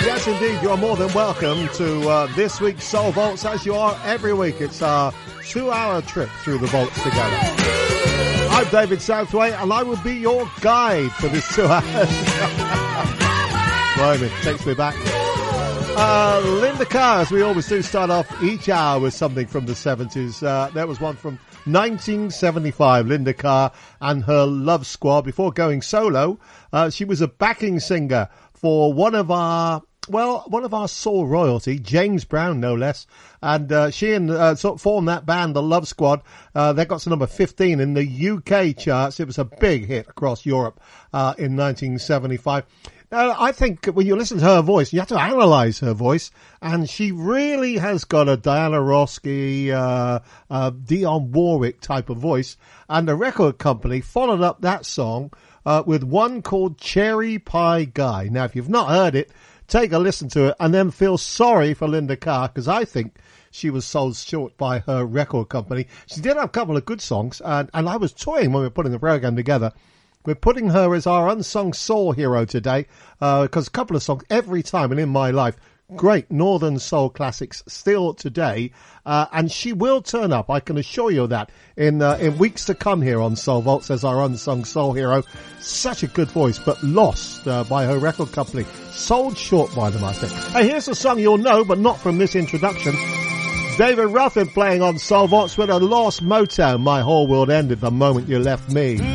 Yes, indeed, you're more than welcome to this week's Soul Vaults, as you are every week. It's our 2-hour trip through the vaults together. I'm David Southway, and I will be your guide for this 2 hours. Blimey, takes me back. Linda Carr, as we always do, start off each hour with something from the 70s. There was one from 1975, Linda Carr and her Love Squad. Before going solo, she was a backing singer for one of our soul royalty, James Brown, no less. And she sort of formed that band, the Love Squad. They got to number 15 in the UK charts. It was a big hit across Europe in 1975. I think when you listen to her voice, you have to analyse her voice, and she really has got a Diana Rossky, Dionne Warwick type of voice. And the record company followed up that song with one called Cherry Pie Guy. Now, if you've not heard it, take a listen to it and then feel sorry for Linda Carr, because I think she was sold short by her record company. She did have a couple of good songs, and I was toying when we were putting the program together. We're putting her as our unsung soul hero today, because a couple of songs every time and in my life, great Northern soul classics still today, and she will turn up, I can assure you of that, in weeks to come here on Soul Vaults as our unsung soul hero. Such a good voice, but lost by her record company, sold short by them, I think. Hey, here's a song you'll know, but not from this introduction. David Rutherford playing on Soul Vaults with a Lost Motown. My whole world ended the moment you left me.